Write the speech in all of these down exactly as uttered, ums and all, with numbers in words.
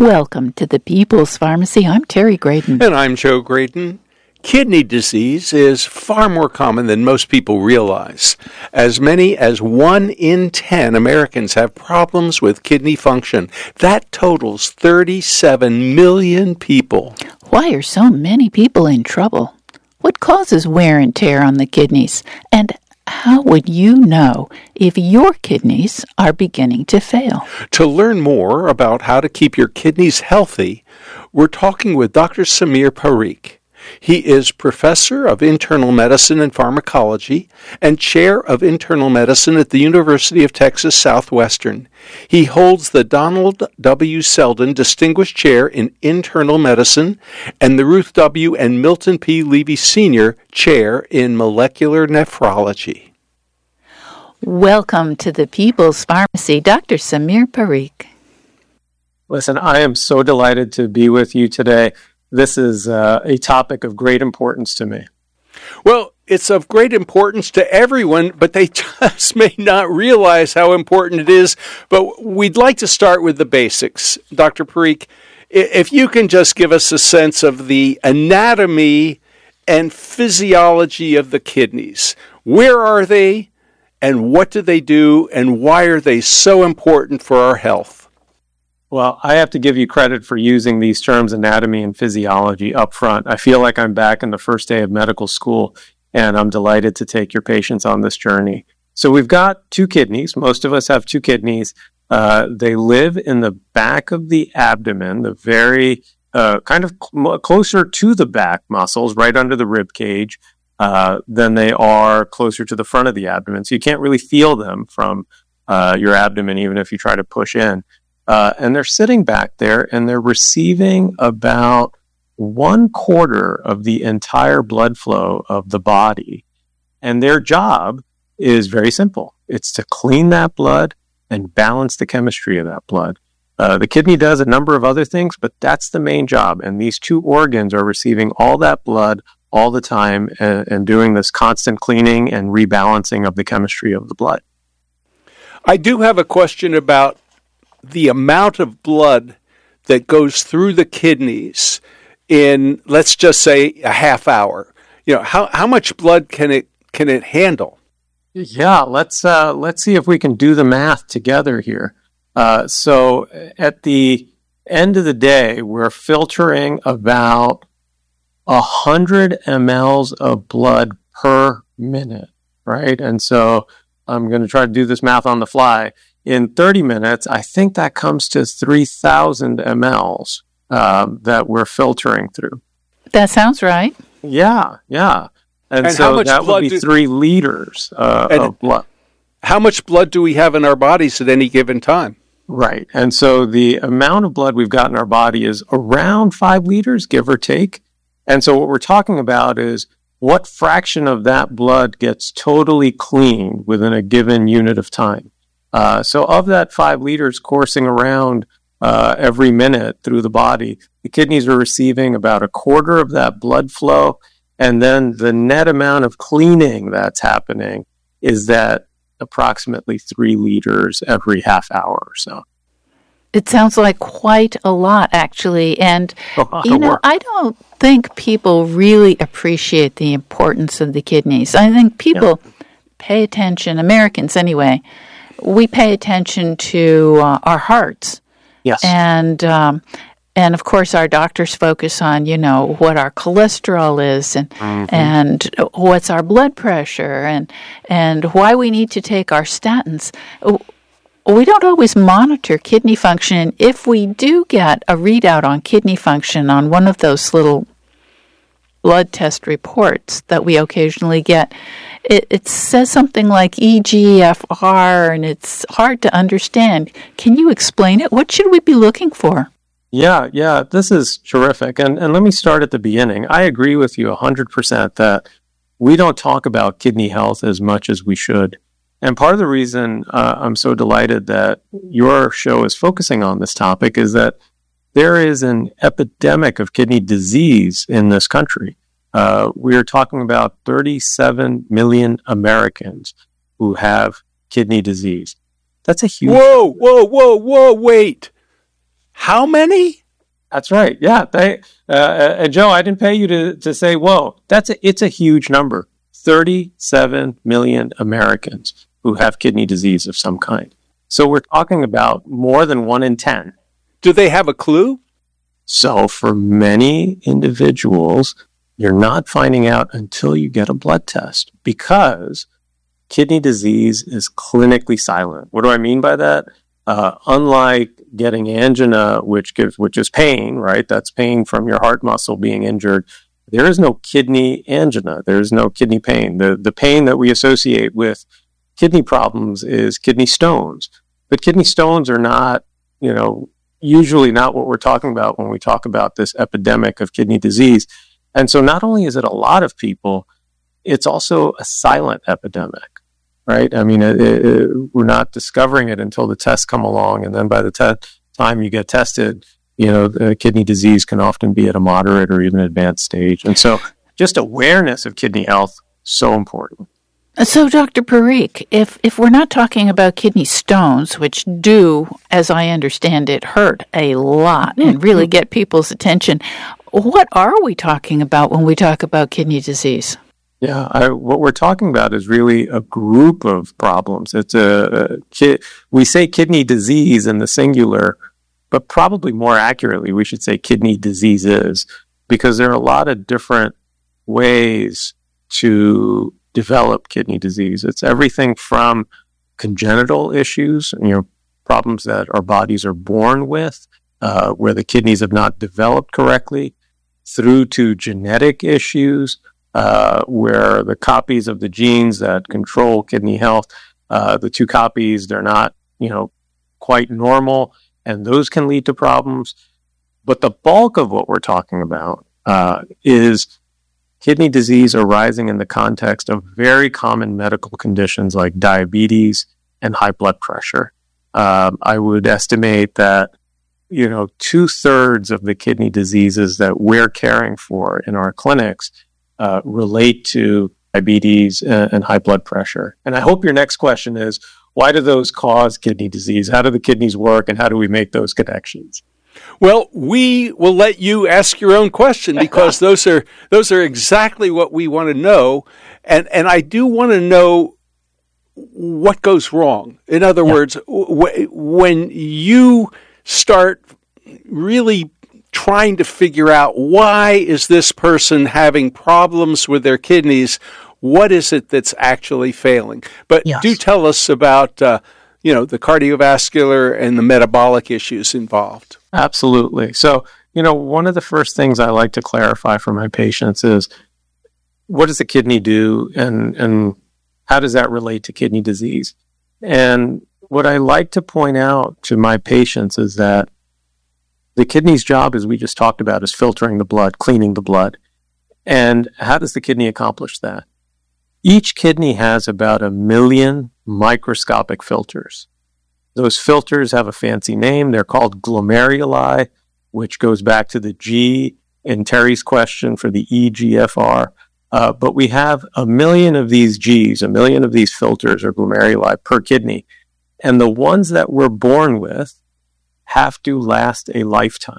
Welcome to the People's Pharmacy. I'm Terry Graydon. And I'm Joe Graydon. Kidney disease is far more common than most people realize. As many as one in ten Americans have problems with kidney function. That totals thirty-seven million people. Why are so many people in trouble? What causes wear and tear on the kidneys? And how would you know if your kidneys are beginning to fail? To learn more about how to keep your kidneys healthy, we're talking with Doctor Samir Parikh. He is Professor of Internal Medicine and Pharmacology and Chair of Internal Medicine at the University of Texas Southwestern. He holds the Donald W. Selden Distinguished Chair in Internal Medicine and the Ruth W. and Milton P. Levy Senior Chair in Molecular Nephrology. Welcome to the People's Pharmacy, Doctor Samir Parikh. Listen, I am so delighted to be with you today. This is uh, a topic of great importance to me. Well, it's of great importance to everyone, but they just may not realize how important it is. But we'd like to start with the basics. Doctor Parikh, if you can just give us a sense of the anatomy and physiology of the kidneys. Where are they, and what do they do, and why are they so important for our health? Well, I have to give you credit for using these terms, anatomy and physiology, up front. I feel like I'm back in the first day of medical school, and I'm delighted to take your patients on this journey. So we've got two kidneys. Most of us have two kidneys. Uh, they live in the back of the abdomen, the very uh, kind of cl- closer to the back muscles, right under the rib cage, uh, than they are closer to the front of the abdomen. So you can't really feel them from uh, your abdomen, even if you try to push in. Uh, and they're sitting back there, and they're receiving about one quarter of the entire blood flow of the body. And their job is very simple. It's to clean that blood and balance the chemistry of that blood. Uh, the kidney does a number of other things, but that's the main job. And these two organs are receiving all that blood all the time and, and doing this constant cleaning and rebalancing of the chemistry of the blood. I do have a question about the amount of blood that goes through the kidneys in, let's just say, a half hour. You know, how, how much blood can it can it handle? Yeah, let's uh, let's see if we can do the math together here. Uh, so at the end of the day, we're filtering about a hundred milliliters of blood per minute, right? And so I'm going to try to do this math on the fly. In thirty minutes, I think that comes to three thousand milliliters um, that we're filtering through. That sounds right. Yeah, yeah. And, and so that would be do, three liters uh, of blood. How much blood do we have in our bodies at any given time? Right. And so the amount of blood we've got in our body is around five liters, give or take. And so what we're talking about is what fraction of that blood gets totally clean within a given unit of time. Uh, so of that five liters coursing around uh, every minute through the body, the kidneys are receiving about a quarter of that blood flow, and then the net amount of cleaning that's happening is that approximately three liters every half hour or so. It sounds like quite a lot, actually. And, you know, I don't think people really appreciate the importance of the kidneys. I think people yeah. pay attention, Americans anyway, we pay attention to uh, our hearts. Yes. And, um, and of course, our doctors focus on, you know, what our cholesterol is and mm-hmm. and what's our blood pressure and and why we need to take our statins. We don't always monitor kidney function. If we do get a readout on kidney function on one of those little blood test reports that we occasionally get, it, it says something like E G F R, and it's hard to understand. Can you explain it? What should we be looking for? Yeah, yeah, this is terrific. And and let me start at the beginning. I agree with you one hundred percent that we don't talk about kidney health as much as we should. And part of the reason uh, I'm so delighted that your show is focusing on this topic is that there is an epidemic of kidney disease in this country. Uh, we're talking about thirty-seven million Americans who have kidney disease. That's a huge... Whoa, whoa, whoa, whoa, wait. How many? That's right. Yeah. They, uh, and Joe, I didn't pay you to, to say, whoa, that's a, it's a huge number. thirty-seven million Americans who have kidney disease of some kind. So we're talking about more than one in ten. Do they have a clue? So for many individuals, you're not finding out until you get a blood test because kidney disease is clinically silent. What do I mean by that? Uh, unlike getting angina, which gives, which is pain, right? That's pain from your heart muscle being injured. There is no kidney angina. There is no kidney pain. The the pain that we associate with kidney problems is kidney stones. But kidney stones are not, you know, usually not what we're talking about when we talk about this epidemic of kidney disease. And so not only is it a lot of people, it's also a silent epidemic. Right? I mean, it, it, we're not discovering it until the tests come along. And then by the te- time you get tested, you know, the kidney disease can often be at a moderate or even advanced stage. And so just awareness of kidney health, so important. So, Doctor Parikh, if, if we're not talking about kidney stones, which do, as I understand it, hurt a lot and really get people's attention, what are we talking about when we talk about kidney disease? Yeah, I, what we're talking about is really a group of problems. It's a, a ki- we say kidney disease in the singular, but probably more accurately, we should say kidney diseases, because there are a lot of different ways to develop kidney disease. It's everything from congenital issues, you know, problems that our bodies are born with, uh, where the kidneys have not developed correctly, through to genetic issues, Uh, where the copies of the genes that control kidney health, uh, the two copies, they're not, you know, quite normal, and those can lead to problems. But the bulk of what we're talking about uh, is kidney disease arising in the context of very common medical conditions like diabetes and high blood pressure. Um, I would estimate that, you know, two-thirds of the kidney diseases that we're caring for in our clinics Uh, relate to diabetes and, and high blood pressure. And I hope your next question is, why do those cause kidney disease? How do the kidneys work, and how do we make those connections? Well, we will let you ask your own question because those are those are exactly what we want to know, and and I do want to know what goes wrong. In other yeah. words, w- when you start really trying to figure out why is this person having problems with their kidneys, what is it that's actually failing? But yes. do tell us about, uh, you know, the cardiovascular and the metabolic issues involved. Absolutely. So, you know, one of the first things I like to clarify for my patients is, what does the kidney do, and and how does that relate to kidney disease? And what I like to point out to my patients is that the kidney's job, as we just talked about, is filtering the blood, cleaning the blood. And how does the kidney accomplish that? Each kidney has about a million microscopic filters. Those filters have a fancy name. They're called glomeruli, which goes back to the G in Terry's question for the E G F R. Uh, but we have a million of these Gs, a million of these filters or glomeruli per kidney. And the ones that we're born with have to last a lifetime.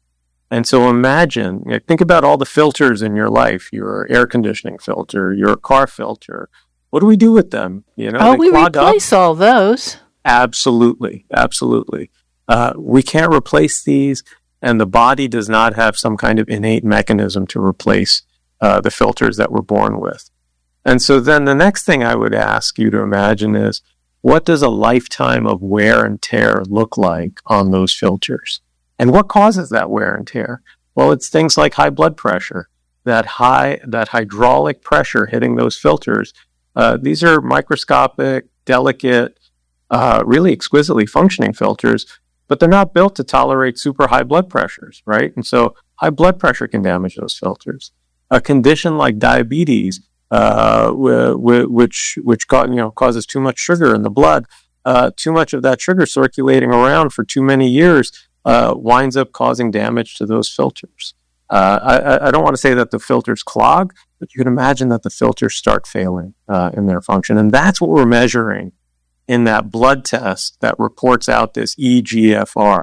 And so imagine, you know, think about all the filters in your life, your air conditioning filter, your car filter. What do we do with them? You know, oh, they we clog replace up. all those. Absolutely. Absolutely. Uh, we can't replace these, and the body does not have some kind of innate mechanism to replace uh, the filters that we're born with. And so then the next thing I would ask you to imagine is, what does a lifetime of wear and tear look like on those filters? And what causes that wear and tear? Well, it's things like high blood pressure, that high, that hydraulic pressure hitting those filters. Uh, these are microscopic, delicate, uh, really exquisitely functioning filters, but they're not built to tolerate super high blood pressures, right? And so high blood pressure can damage those filters. A condition like diabetes, uh, which which you know causes too much sugar in the blood, uh, too much of that sugar circulating around for too many years, uh, winds up causing damage to those filters. Uh, I, I don't want to say that the filters clog, but you can imagine that the filters start failing uh, in their function, and that's what we're measuring in that blood test that reports out this E G F R.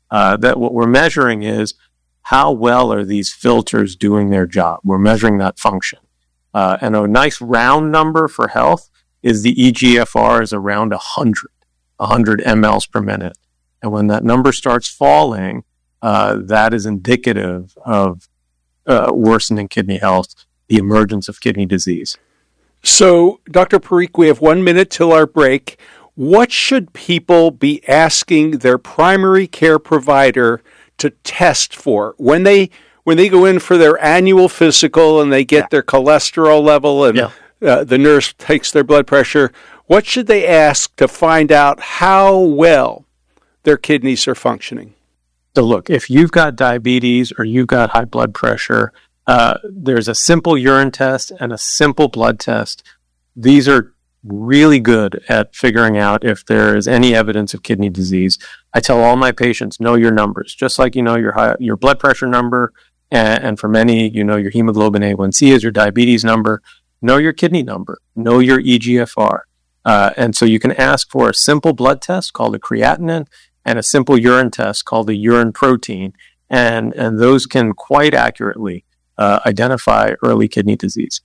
Uh, that what we're measuring is how well are these filters doing their job. We're measuring that function. Uh, and a nice round number for health is the E G F R is around one hundred, one hundred milliliters per minute. And when that number starts falling, uh, that is indicative of uh, worsening kidney health, the emergence of kidney disease. So, Doctor Parikh, we have one minute till our break. What should people be asking their primary care provider to test for when they when they go in for their annual physical and they get yeah. their cholesterol level and yeah. uh, the nurse takes their blood pressure? What should they ask to find out how well their kidneys are functioning? So look, if you've got diabetes or you've got high blood pressure, uh, there's a simple urine test and a simple blood test. These are really good at figuring out if there is any evidence of kidney disease. I tell all my patients, know your numbers, just like you know your high, your blood pressure number, and, and for many, you know your hemoglobin A one C is your diabetes number. Know your kidney number, know your E G F R. Uh, and so you can ask for a simple blood test called a creatinine and a simple urine test called a urine protein, and, and those can quite accurately uh, identify early kidney disease.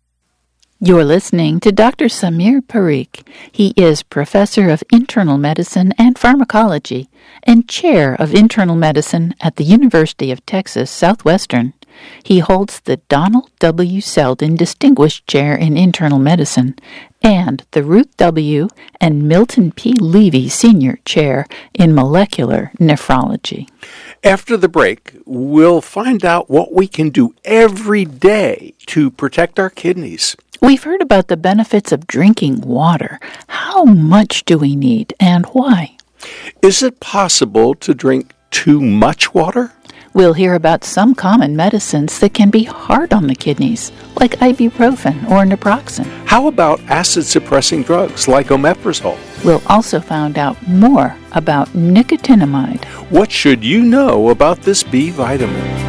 You're listening to Doctor Samir Parikh. He is Professor of Internal Medicine and Pharmacology and Chair of Internal Medicine at the University of Texas Southwestern. He holds the Donald W. Selden Distinguished Chair in Internal Medicine and the Ruth W. and Milton P. Levy Senior Chair in Molecular Nephrology. After the break, we'll find out what we can do every day to protect our kidneys. We've heard about the benefits of drinking water. How much do we need and why? Is it possible to drink too much water? We'll hear about some common medicines that can be hard on the kidneys, like ibuprofen or naproxen. How about acid-suppressing drugs like omeprazole? We'll also find out more about nicotinamide. What should you know about this B vitamin?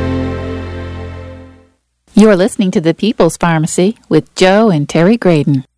You're listening to The People's Pharmacy with Joe and Terry Graydon.